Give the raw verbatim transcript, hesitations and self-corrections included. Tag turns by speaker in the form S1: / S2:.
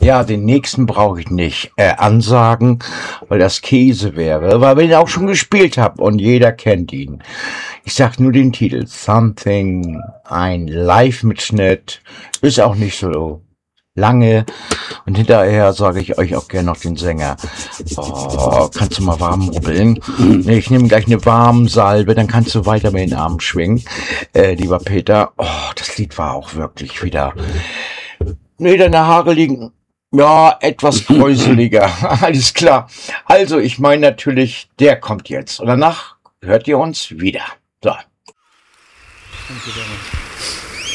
S1: Ja, den nächsten brauche ich nicht äh, ansagen, weil das Käse wäre, weil wir ihn auch schon gespielt haben und jeder kennt ihn. Ich sag nur den Titel. Something, ein Live-Mitschnitt, ist auch nicht so lange. Und hinterher sage ich euch auch gerne noch den Sänger. Oh, kannst du mal warm rubbeln? Nee, ich nehme gleich eine warme Salbe, dann kannst du weiter mit den Armen schwingen. Äh, lieber Peter, oh, das Lied war auch wirklich wieder... Nee, deine Haare liegen... Ja, etwas kräuseliger. Alles klar. Also, ich meine natürlich, der kommt jetzt. Und danach hört ihr uns wieder. So.
S2: Danke,